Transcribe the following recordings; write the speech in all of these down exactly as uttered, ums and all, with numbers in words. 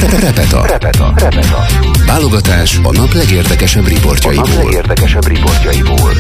Repeta. Repeta. Repeta. Válogatás a nap legérdekesebb riportjaiból. A nap legérdekesebb riportjaiból.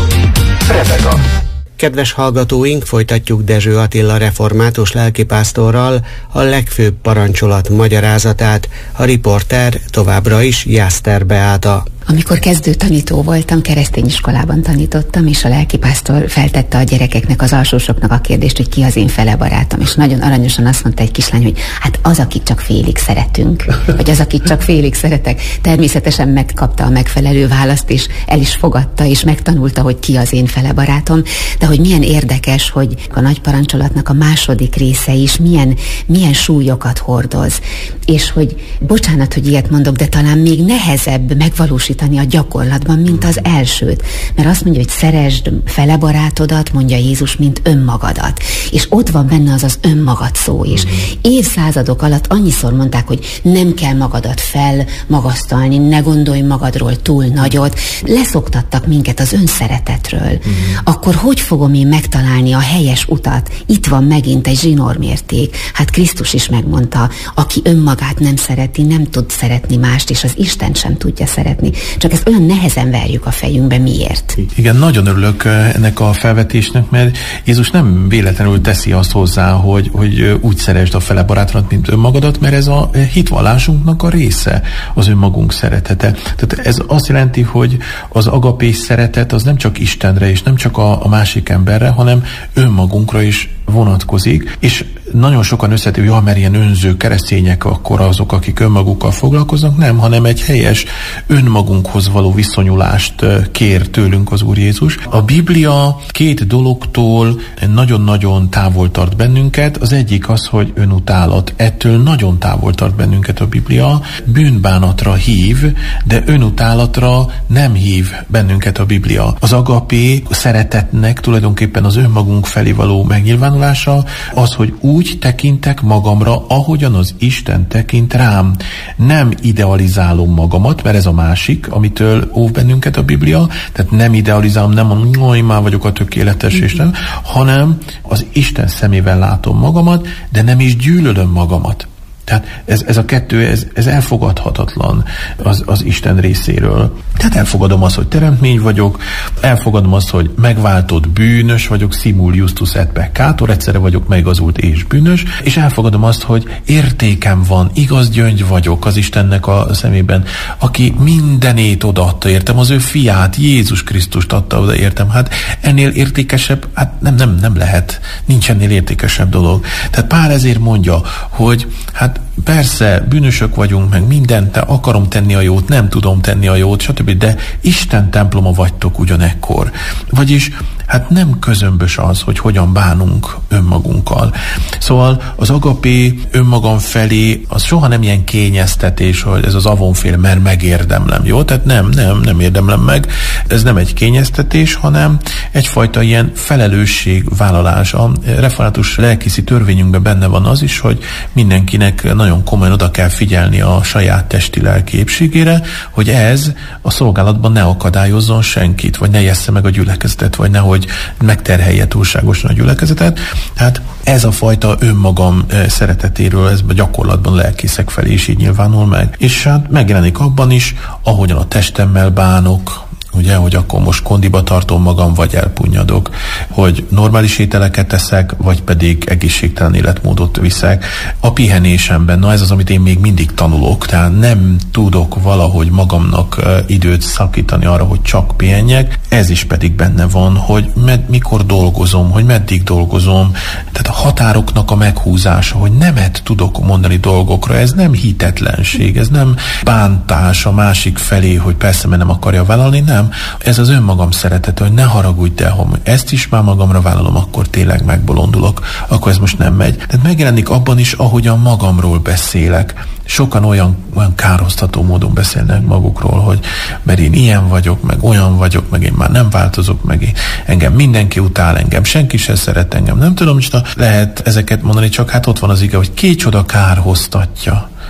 Repeta. Kedves hallgatóink, folytatjuk Dezső Attila református lelkipásztorral a legfőbb parancsolat magyarázatát. A riporter továbbra is Jászter Beáta. Amikor kezdő tanító voltam, keresztény iskolában tanítottam, és a lelkipásztor feltette a gyerekeknek, az alsósoknak a kérdést, hogy ki az én fele barátom, és nagyon aranyosan azt mondta egy kislány, hogy hát az, akit csak félig szeretünk, vagy az, akit csak félig szeretek. Természetesen megkapta a megfelelő választ, és el is fogadta, és megtanulta, hogy ki az én fele barátom, de hogy milyen érdekes, hogy a nagy parancsolatnak a második része is milyen, milyen súlyokat hordoz, és hogy bocsánat, hogy ilyet mondok, de talán még nehezebb megvalósítani a gyakorlatban, mint az elsőt. Mert azt mondja, hogy szeresd fele barátodat, mondja Jézus, mint önmagadat. És ott van benne az az önmagad szó is. Mm. Évszázadok alatt annyiszor mondták, hogy nem kell magadat felmagasztalni, ne gondolj magadról túl nagyot. Leszoktattak minket az önszeretetről. Mm. Akkor hogy fogom én megtalálni a helyes utat? Itt van megint egy zsinórmérték. Hát Krisztus is megmondta, aki önmagát nem szereti, nem tud szeretni mást, és az Isten sem tudja szeretni. Csak ezt olyan nehezen verjük a fejünkbe. Miért? Igen, nagyon örülök ennek a felvetésnek, mert Jézus nem véletlenül teszi azt hozzá, hogy, hogy úgy szeresd a fele barátodat, mint önmagadat, mert ez a hitvallásunknak a része, az önmagunk szeretete. Tehát ez azt jelenti, hogy az agapé szeretet az nem csak Istenre és nem csak a, a másik emberre, hanem önmagunkra is vonatkozik, és nagyon sokan összetév, hogy ja, mert ilyen önző keresztények akkor azok, akik önmagukkal foglalkoznak, nem, hanem egy helyes önmagunkhoz való viszonyulást kér tőlünk az Úr Jézus. A Biblia két dologtól nagyon-nagyon távol tart bennünket. Az egyik az, hogy önutálat. Ettől nagyon távol tart bennünket a Biblia. Bűnbánatra hív, de önutálatra nem hív bennünket a Biblia. Az agapé szeretetnek tulajdonképpen az önmagunk felé való megnyilvánulása az, hogy úgy tekintek magamra, ahogyan az Isten tekint rám. Nem idealizálom magamat, mert ez a másik, amitől óv bennünket a Biblia, tehát nem idealizálom, nem mondom, hogy már vagyok a tökéletes, és nem, hanem az Isten szemével látom magamat, de nem is gyűlölöm magamat. Tehát ez, ez a kettő, ez, ez elfogadhatatlan az, az Isten részéről. Tehát elfogadom azt, hogy teremtmény vagyok, elfogadom azt, hogy megváltott bűnös vagyok, simul justus et peccator, egyszerre vagyok megigazult és bűnös, és elfogadom azt, hogy értékem van, igaz gyöngy vagyok az Istennek a szemében, aki mindenét odaadta, értem, az ő fiát, Jézus Krisztust adta oda, értem, hát ennél értékesebb, hát nem, nem, nem lehet, nincs ennél értékesebb dolog. Tehát Pál ezért mondja, hogy hát persze, bűnösök vagyunk, meg mindent, akarom tenni a jót, nem tudom tenni a jót, stb., de Isten temploma vagytok ugyanekkor. Vagyis hát nem közömbös az, hogy hogyan bánunk önmagunkkal. Szóval az agapé önmagam felé az soha nem ilyen kényeztetés, hogy ez az avonfél, mert megérdemlem, jó? Tehát nem, nem, nem érdemlem meg. Ez nem egy kényeztetés, hanem egyfajta ilyen felelősségvállalás. A református lelkészi törvényünkben benne van az is, hogy mindenkinek nagyon komolyan oda kell figyelni a saját testi lelki épségére, hogy ez a szolgálatban ne akadályozzon senkit, vagy ne jessze meg a gyülekezetet, vagy nehogy hogy megterhelje túlságosan a gyülekezetet. Tehát ez a fajta önmagam szeretetéről, ez a gyakorlatban lelkészek felé is így nyilvánul meg. És hát megjelenik abban is, ahogyan a testemmel bánok, ugye, hogy akkor most kondiba tartom magam, vagy elpunnyadok, hogy normális ételeket eszek, vagy pedig egészségtelen életmódot viszek. A pihenésemben, na ez az, amit én még mindig tanulok, tehát nem tudok valahogy magamnak időt szakítani arra, hogy csak pihenjek. Ez is pedig benne van, hogy med, mikor dolgozom, hogy meddig dolgozom. Tehát a határoknak a meghúzása, hogy nemet tudok mondani dolgokra, ez nem hitetlenség, ez nem bántás a másik felé, hogy persze, mert nem akarja vállalni, nem. Ez az önmagam szeretete, hogy ne haragudj, de ha ezt is már magamra vállalom, akkor tényleg megbolondulok, akkor ez most nem megy. Tehát megjelenik abban is, ahogyan magamról beszélek. Sokan olyan, olyan kárhoztató módon beszélnek magukról, hogy mert én ilyen vagyok, meg olyan vagyok, meg én már nem változok, meg én, engem mindenki utál, engem senki sem szeret, engem nem tudom, és lehet ezeket mondani, csak hát ott van az ige, hogy ki csoda kárhoztatja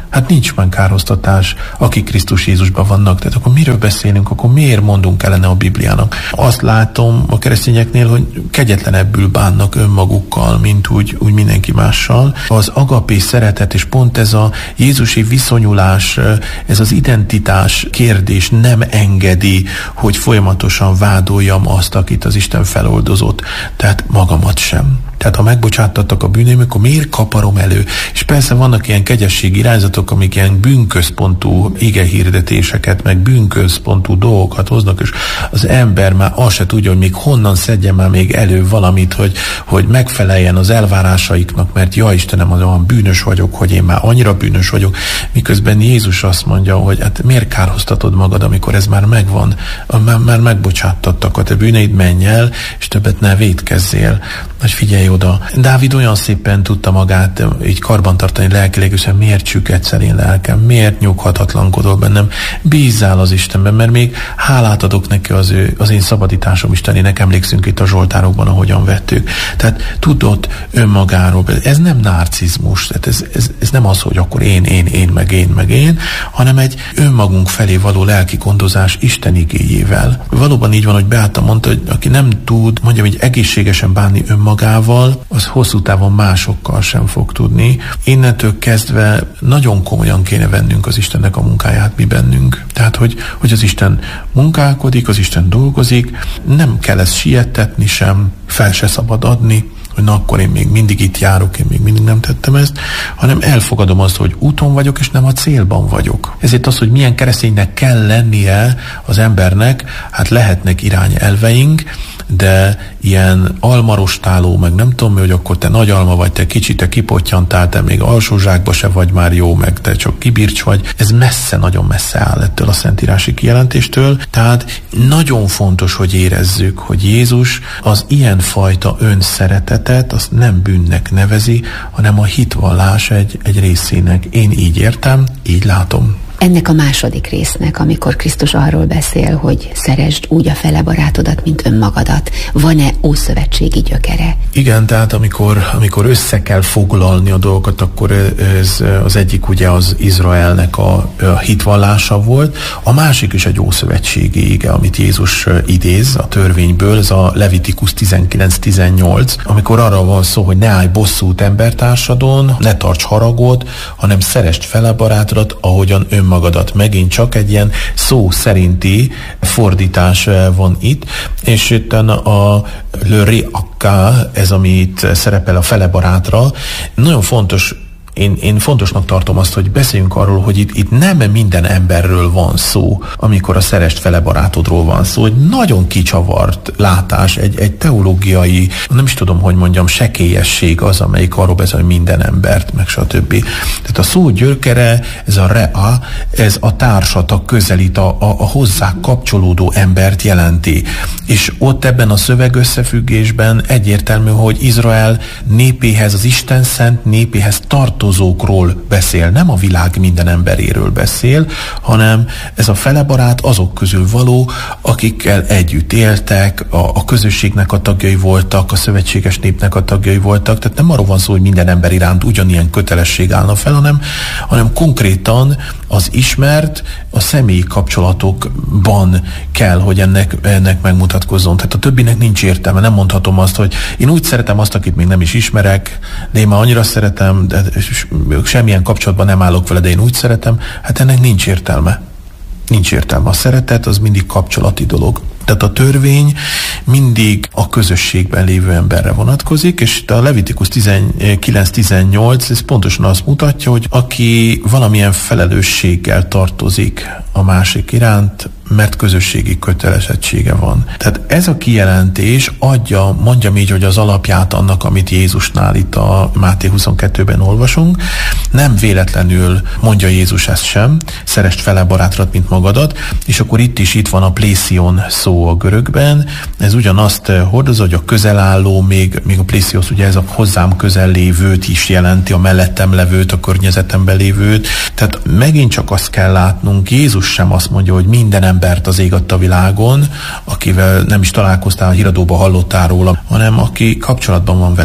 Hát nincs megkárhoztatás, akik Krisztus Jézusban vannak. Tehát akkor miről beszélünk, akkor miért mondunk ellene a Bibliának? Azt látom a keresztényeknél, hogy kegyetlenebbül bánnak önmagukkal, mint úgy, úgy mindenki mással. Az agapé szeretet, és pont ez a jézusi viszonyulás, ez az identitás kérdés nem engedi, hogy folyamatosan vádoljam azt, akit az Isten feloldozott. Tehát magamat sem. Tehát ha megbocsáttattak a bűneim, akkor miért kaparom elő? És persze vannak ilyen kegyességi irányzatok, amik ilyen bűnközpontú igehirdetéseket, meg bűnközpontú dolgokat hoznak, és az ember már azt se tudja, hogy még honnan szedjen már még elő valamit, hogy, hogy megfeleljen az elvárásaiknak, mert ja Istenem, az olyan bűnös vagyok, hogy én már annyira bűnös vagyok, miközben Jézus azt mondja, hogy hát miért kárhoztatod magad, amikor ez már megvan, már, már megbocsáttattak, a te bűneid, menj el, és többet ne vétkezzél. Hogy figyelj oda. Dávid olyan szépen tudta magát így karbantartani lelkileg, és miért csüggedsz el én lelkem, miért nyughatatlankodol bennem, bízzál az Istenben, mert még hálát adok neki az, ő, az én szabadításom Istenének, emlékszünk itt a Zsoltárokban, ahogyan vettük. Tehát tudott önmagáról, ez nem narcizmus, tehát ez, ez, ez nem az, hogy akkor én, én, én, meg én, meg én, hanem egy önmagunk felé való lelki gondozás Isten igéjével. Valóban így van, hogy Beáta mondta, hogy aki nem tud, mondjam, hogy egészségesen bánni önmagával, az hosszú távon másokkal sem fog tudni. Innentől kezdve nagyon komolyan kéne vennünk az Istennek a munkáját mi bennünk. Tehát, hogy, hogy az Isten munkálkodik, az Isten dolgozik, nem kell ezt siettetni sem, fel se szabad adni, hogy na akkor én még mindig itt járok, én még mindig nem tettem ezt, hanem elfogadom azt, hogy úton vagyok, és nem a célban vagyok. Ezért az, hogy milyen kereszténynek kell lennie az embernek, hát lehetnek irányelveink, de ilyen almarostáló, meg nem tudom mi, hogy akkor te nagy alma vagy, te kicsi, te kipottyantál, te még alsózsákba se vagy már jó, meg te csak kibircs vagy. Ez messze, nagyon messze áll ettől a szentírási kijelentéstől. Tehát nagyon fontos, hogy érezzük, hogy Jézus az ilyenfajta önszeretetet, azt nem bűnnek nevezi, hanem a hitvallás egy, egy részének. Én így értem, így látom. Ennek a második résznek, amikor Krisztus arról beszél, hogy szeresd úgy a fele barátodat, mint önmagadat, van-e ószövetségi gyökere? Igen, tehát amikor, amikor össze kell foglalni a dolgokat, akkor ez az egyik ugye az Izraelnek a, a hitvallása volt, a másik is egy ószövetségi ige, amit Jézus idéz a törvényből, ez a Levitikus tizenkilenc tizennyolc, amikor arra van szó, hogy ne állj bosszút embertársadon, ne tarts haragot, hanem szeresd fele barátodat, ahogyan ön magadat. Megint csak egy ilyen szó szerinti fordítás van itt, és itt a le riakka, ez amit szerepel a fele barátra, nagyon fontos. Én, én fontosnak tartom azt, hogy beszéljünk arról, hogy itt, itt nem minden emberről van szó, amikor a szeresd fele barátodról van szó, hogy nagyon kicsavart látás, egy, egy teológiai, nem is tudom, hogy mondjam, sekélyesség az, amelyik arról beszél, hogy minden embert, meg stb. Tehát a szó gyökere, ez a rea, ez a társat, a közelít, a, a, a hozzá kapcsolódó embert jelenti. És ott ebben a szövegösszefüggésben egyértelmű, hogy Izrael népéhez, az Isten szent népéhez tartó beszél, nem a világ minden emberéről beszél, hanem ez a fele barát azok közül való, akikkel együtt éltek, a, a közösségnek a tagjai voltak, a szövetséges népnek a tagjai voltak, tehát nem arról van szó, hogy minden ember iránt ugyanilyen kötelesség állna fel, hanem, hanem konkrétan az ismert, a személyi kapcsolatokban kell, hogy ennek, ennek megmutatkozzon. Tehát a többinek nincs értelme, nem mondhatom azt, hogy én úgy szeretem azt, akit még nem is ismerek, de én már annyira szeretem, de semmilyen kapcsolatban nem állok vele, de én úgy szeretem, hát ennek nincs értelme. Nincs értelme. A szeretet az mindig kapcsolati dolog. Tehát a törvény mindig a közösségben lévő emberre vonatkozik, és a Levitikus tizenkilenc tizennyolc ez pontosan azt mutatja, hogy aki valamilyen felelősséggel tartozik a másik iránt, mert közösségi kötelezettsége van. Tehát ez a kijelentés adja, mondjam így, hogy az alapját annak, amit Jézusnál itt a Máté huszonkettőben olvasunk. Nem véletlenül mondja Jézus ezt sem, szeresd fele barátodat, mint magadat, és akkor itt is itt van a plészion szó a görögben. Ez ugyanazt hordozza, hogy a közelálló, még, még a plésziós, ugye ez a hozzám közel lévőt is jelenti, a mellettem levőt, a környezetemben lévőt. Tehát megint csak azt kell látnunk, Jézus sem azt mondja, hogy minden embert az ég adta a világon, akivel nem is találkoztál, a híradóban hallottál róla, hanem aki kapcsolatban van veled.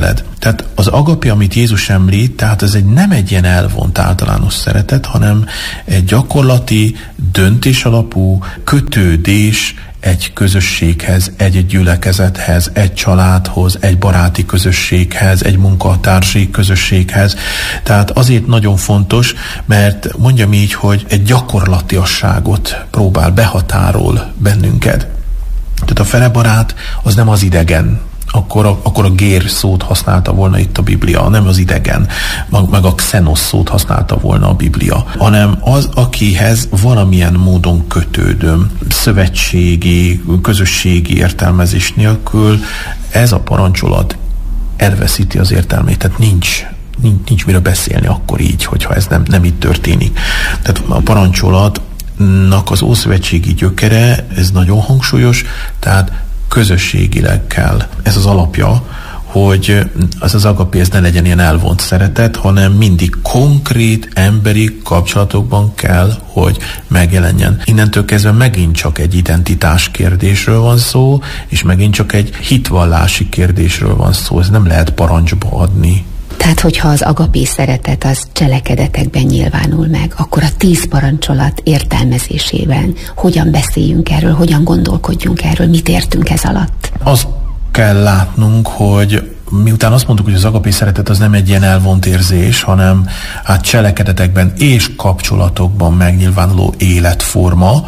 Tehát az agape, amit Jézus említ, tehát ez egy nem egy ilyen elvont általános szeretet, hanem egy gyakorlati, döntés alapú kötődés egy közösséghez, egy gyülekezethez, egy családhoz, egy baráti közösséghez, egy munkatársi közösséghez. Tehát azért nagyon fontos, mert mondjam így, hogy egy gyakorlatiasságot próbál, behatárol bennünket. Tehát a felebarát az nem az idegen, akkor a, akkor a gér szót használta volna itt a Biblia, nem az idegen, meg a xenos szót használta volna a Biblia, hanem az, akihez valamilyen módon kötődöm, szövetségi, közösségi értelmezés nélkül ez a parancsolat elveszíti az értelmét, tehát nincs, nincs, nincs miről beszélni akkor így, hogyha ez nem, nem így történik. Tehát a parancsolatnak az ószövetségi gyökere, ez nagyon hangsúlyos, tehát közösségileg kell. Ez az alapja, hogy az az agape ez ne legyen ilyen elvont szeretet, hanem mindig konkrét emberi kapcsolatokban kell, hogy megjelenjen. Innentől kezdve megint csak egy identitás kérdésről van szó, és megint csak egy hitvallási kérdésről van szó. Ez nem lehet parancsba adni. Tehát, hogyha az agapé szeretet az cselekedetekben nyilvánul meg, akkor a tíz parancsolat értelmezésében hogyan beszéljünk erről, hogyan gondolkodjunk erről, mit értünk ez alatt? Azt kell látnunk, hogy miután azt mondtuk, hogy az agapé szeretet az nem egy ilyen elvont érzés, hanem hát cselekedetekben és kapcsolatokban megnyilvánuló életforma,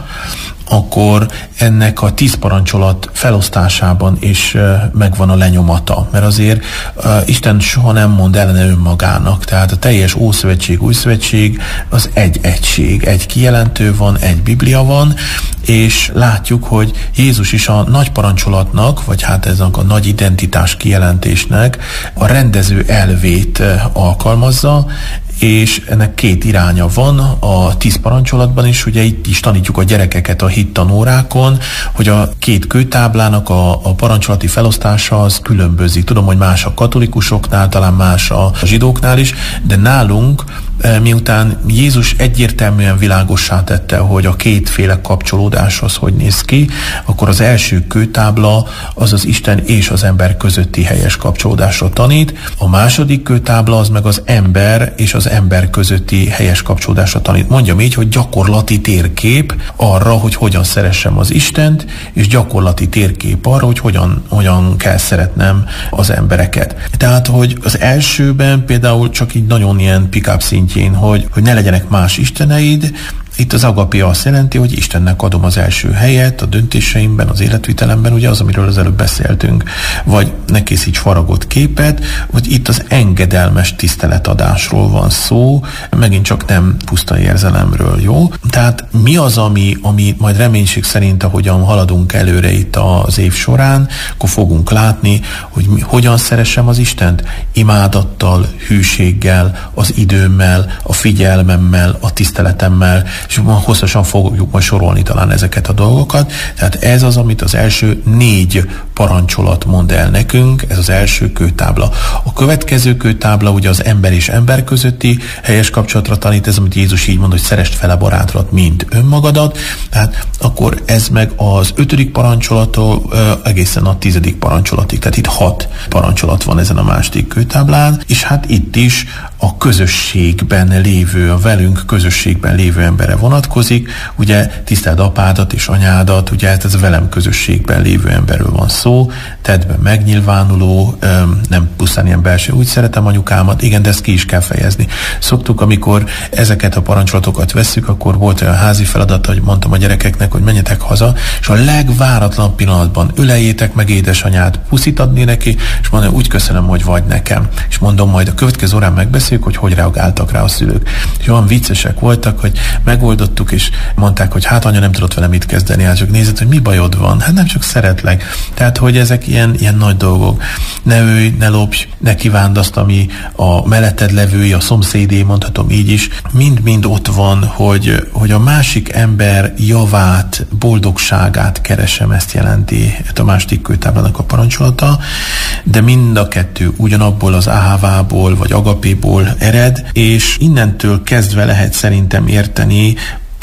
akkor ennek a tíz parancsolat felosztásában is megvan a lenyomata. Mert azért uh, Isten soha nem mond ellene önmagának. Tehát a teljes Ószövetség, Újszövetség az egy egység. Egy kijelentő van, egy Biblia van, és látjuk, hogy Jézus is a nagy parancsolatnak, vagy hát eznek a nagy identitás kijelentésnek a rendező elvét alkalmazza, és ennek két iránya van a tíz parancsolatban is, ugye itt is tanítjuk a gyerekeket a hittanórákon, hogy a két kőtáblának a, a parancsolati felosztása az különbözik. Tudom, hogy más a katolikusoknál, talán más a zsidóknál is, de nálunk miután Jézus egyértelműen világossá tette, hogy a kétféle kapcsolódás az hogy néz ki, akkor az első kőtábla az az Isten és az ember közötti helyes kapcsolódásra tanít, a második kőtábla az meg az ember és az ember közötti helyes kapcsolódásra tanít. Mondjam így, hogy gyakorlati térkép arra, hogy hogyan szeressem az Istent, és gyakorlati térkép arra, hogy hogyan, hogyan kell szeretnem az embereket. Tehát, hogy az elsőben például csak így nagyon ilyen pick-up szintjén, hogy, hogy ne legyenek más isteneid. Itt az agapé azt jelenti, hogy Istennek adom az első helyet a döntéseimben, az életvitelemben, ugye az, amiről az előbb beszéltünk, vagy ne készíts faragott képet, hogy itt az engedelmes tiszteletadásról van szó, megint csak nem puszta érzelemről, jó? Tehát mi az, ami, ami majd reménység szerint, ahogyan haladunk előre itt az év során, akkor fogunk látni, hogy mi, hogyan szeressem az Istent? Imádattal, hűséggel, az időmmel, a figyelmemmel, a tiszteletemmel, és hosszasan fogjuk majd sorolni talán ezeket a dolgokat. Tehát ez az, amit az első négy parancsolat mond el nekünk, ez az első kőtábla. A következő kőtábla ugye az ember és ember közötti helyes kapcsolatra tanít, ez amit Jézus így mond, hogy szeresd fel a barátodat, mint önmagadat. Tehát akkor ez meg az ötödik parancsolatól egészen a tizedik parancsolatig. Tehát itt hat parancsolat van ezen a második kőtáblán, és hát itt is a közösségben lévő, a velünk közösségben lévő emberre vonatkozik. Ugye tiszteld apádat és anyádat, ugye ez a velem közösségben lévő emberről van szó, tettben megnyilvánuló, nem pusztán ilyen belső, úgy szeretem anyukámat, igen, de ezt ki is kell fejezni. Szoktuk, amikor ezeket a parancsolatokat vesszük, akkor volt olyan házi feladat, hogy mondtam a gyerekeknek, hogy menjetek haza, és a legváratlanabb pillanatban öleljétek meg édesanyát, puszit adni neki, és mondom, úgy köszönöm, hogy vagy nekem. És mondom, majd a következő órán megbeszéljük, hogy hogy reagáltak rá a szülők. És olyan viccesek voltak, hogy megoldottuk, és mondták, hogy hát anya nem tudott vele mit kezdeni, hát csak nézett, hogy mi bajod van. Hát nem csak szeretlek. Tehát, hogy ezek ilyen, ilyen nagy dolgok. Ne ölj, ne lopj, ne kívánd azt, ami a melletted levői, a szomszédé, mondhatom így is. Mind-mind ott van, hogy, hogy a másik ember javát, boldogságát keresem, ezt jelenti a második kőtáblának a parancsolata, de mind a kettő ugyanabból az áhávából, vagy agapéból ered, és innentől kezdve lehet szerintem érteni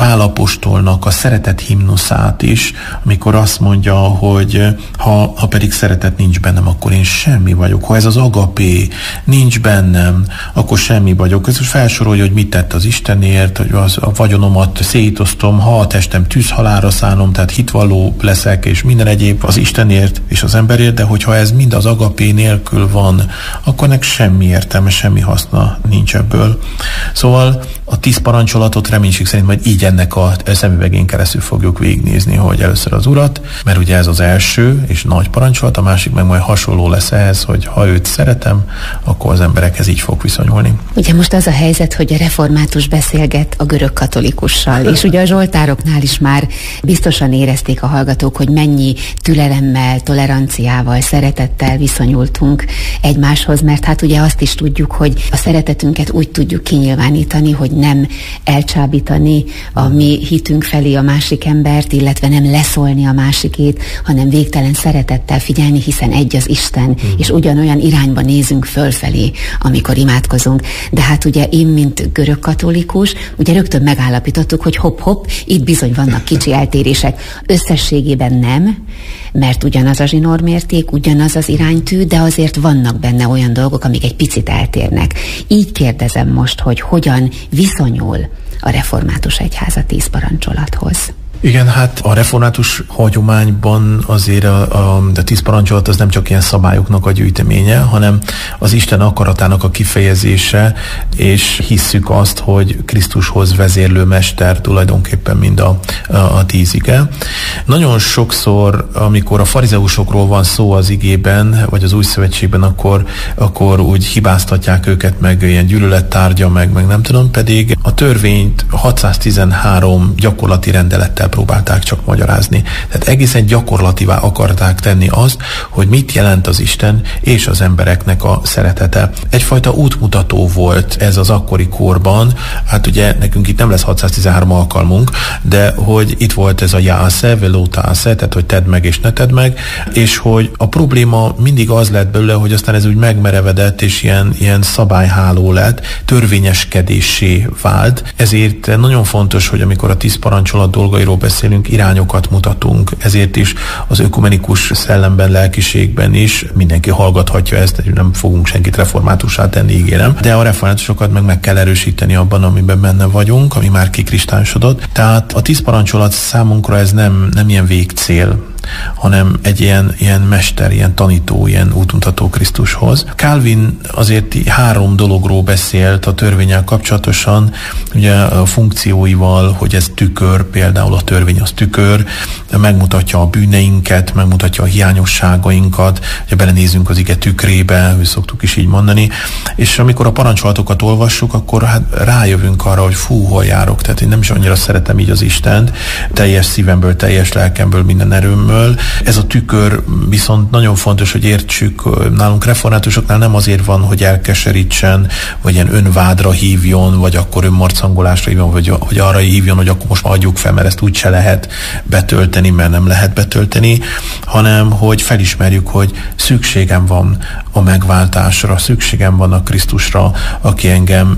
Pál apostolnak a szeretet himnuszát is, amikor azt mondja, hogy ha, ha pedig szeretet nincs bennem, akkor én semmi vagyok. Ha ez az agapé nincs bennem, akkor semmi vagyok. Ez felsorolja, hogy mit tett az Istenért, hogy az, a vagyonomat szétosztom, ha a testem tűzhalálra szánom, tehát hitvalló leszek, és minden egyéb az Istenért és az emberért, de hogyha ez mind az agapé nélkül van, akkor nek semmi értelme, semmi haszna nincs ebből. Szóval a tíz parancsolatot reménység szerint majd így ennek a szemüvegén keresztül fogjuk végignézni, hogy először az Urat, mert ugye ez az első és nagy parancsolat, a másik meg majd hasonló lesz ehhez, hogy ha őt szeretem, akkor az emberekhez így fog viszonyulni. Ugye most az a helyzet, hogy a református beszélget a görög katolikussal, és ugye a zsoltároknál is már biztosan érezték a hallgatók, hogy mennyi türelemmel, toleranciával, szeretettel viszonyultunk egymáshoz, mert hát ugye azt is tudjuk, hogy a szeretetünket úgy tudjuk kinyilvánítani, hogy nem elcsábítani a mi hitünk felé a másik embert, illetve nem leszólni a másikét, hanem végtelen szeretettel figyelni, hiszen egy az Isten, mm. és ugyanolyan irányba nézünk fölfelé, amikor imádkozunk. De hát ugye én, mint görög katolikus, ugye rögtön megállapítottuk, hogy hopp-hopp, itt bizony vannak kicsi eltérések. Összességében nem, mert ugyanaz a zsinórmérték, ugyanaz az iránytű, de azért vannak benne olyan dolgok, amik egy picit eltérnek. Így kérdezem most, hogy hogyan viszonyul a református egyház a tíz parancsolathoz. Igen, hát a református hagyományban azért a, a, a tíz parancsolat az nem csak ilyen szabályoknak a gyűjteménye, hanem az Isten akaratának a kifejezése, és hisszük azt, hogy Krisztushoz vezérlő mester tulajdonképpen mind a, a, a tíz ige. Nagyon sokszor, amikor a farizeusokról van szó az igében, vagy az új szövetségben, akkor, akkor úgy hibáztatják őket, meg ilyen gyűlölettárgya, meg, meg nem tudom, pedig a törvényt hatszáztizenhárom gyakorlati rendelettel próbálták csak magyarázni. Tehát egészen gyakorlativá akarták tenni azt, hogy mit jelent az Isten és az embereknek a szeretete. Egyfajta útmutató volt ez az akkori korban, hát ugye nekünk itt nem lesz hatszáztizenhárom alkalmunk, de hogy itt volt ez a jásze, velótásze, tehát hogy tedd meg és ne tedd meg, és hogy a probléma mindig az lett belőle, hogy aztán ez úgy megmerevedett, és ilyen, ilyen szabályháló lett, törvényeskedéssé vált. Ezért nagyon fontos, hogy amikor a tíz parancsolat dolgairól beszélünk, irányokat mutatunk, ezért is az ökumenikus szellemben, lelkiségben is mindenki hallgathatja ezt, nem fogunk senkit reformátussá tenni, ígérem, de a reformátusokat meg meg kell erősíteni abban, amiben benne vagyunk, ami már kikristályosodott. Tehát a tíz parancsolat számunkra ez nem, nem ilyen végcél, hanem egy ilyen, ilyen mester, ilyen tanító, ilyen útmutató Krisztushoz. Calvin azért három dologról beszélt a törvénnyel kapcsolatosan, ugye a funkcióival, hogy ez tükör, például a törvény az tükör, megmutatja a bűneinket, megmutatja a hiányosságainkat, ugye belenézünk az ige tükrébe, ő szoktuk is így mondani, és amikor a parancsolatokat olvassuk, akkor hát rájövünk arra, hogy fú, hol járok, tehát én nem is annyira szeretem így az Istent, teljes szívemből, teljes lelkemből, minden erőmmel. Ez a tükör viszont nagyon fontos, hogy értsük, nálunk reformátusoknál nem azért van, hogy elkeserítsen, vagy ilyen önvádra hívjon, vagy akkor önmarcangolásra hívjon, vagy hogy arra hívjon, hogy akkor most adjuk fel, mert ezt úgyse lehet betölteni, mert nem lehet betölteni, hanem hogy felismerjük, hogy szükségem van a megváltásra, szükségem van a Krisztusra, aki engem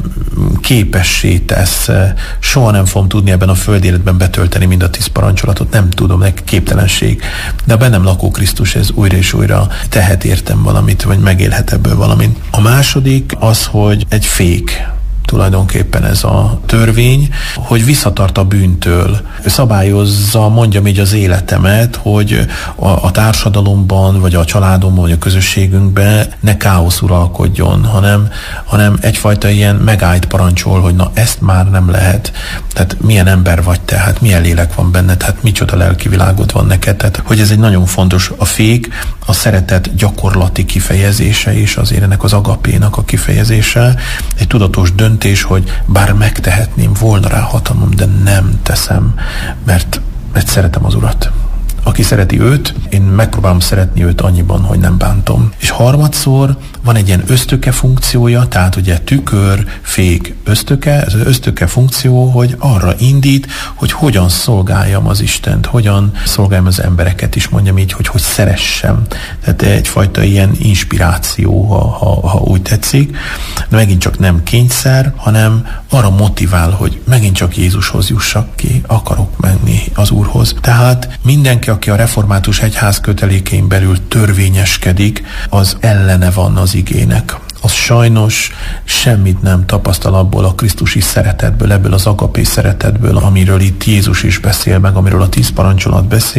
képessé tesz. Soha nem fogom tudni ebben a földi életben betölteni mind a tíz parancsolatot, nem tudom, nek képtelenség. De a bennem lakó Krisztus ez újra és újra tehet értem valamit, vagy megélhet ebből valamit. A második az, hogy egy fék, tulajdonképpen ez a törvény, hogy visszatart a bűntől. Szabályozza, mondjam így az életemet, hogy a, a társadalomban, vagy a családomban, vagy a közösségünkben ne káosz uralkodjon, hanem, hanem egyfajta ilyen megállt parancsol, hogy na ezt már nem lehet. Tehát milyen ember vagy te, hát milyen lélek van benned, hát micsoda lelki világod van neked. Tehát, hogy ez egy nagyon fontos, a fék, a szeretet gyakorlati kifejezése is, azért ennek az agapénak a kifejezése, egy tudatos döntés, hogy bár megtehetném, volna rá hatalmam, de nem teszem, mert, mert szeretem az Urat. Aki szereti őt, én megpróbálom szeretni őt annyiban, hogy nem bántom. És harmadszor van egy ilyen ösztöke funkciója, tehát ugye tükör, fék, ösztöke, ez az ösztöke funkció, hogy arra indít, hogy hogyan szolgáljam az Istent, hogyan szolgáljam az embereket is, mondjam így, hogy hogy szeressem. Tehát egyfajta ilyen inspiráció, ha, ha, ha úgy tetszik, de megint csak nem kényszer, hanem arra motivál, hogy megint csak Jézushoz jussak ki, akarok menni az Úrhoz. Tehát mindenki, aki a református egyház kötelékein belül törvényeskedik, az ellene van az igének. Az sajnos semmit nem tapasztal abból a krisztusi szeretetből, ebből az agapé szeretetből, amiről itt Jézus is beszél meg, amiről a tíz parancsolat beszél,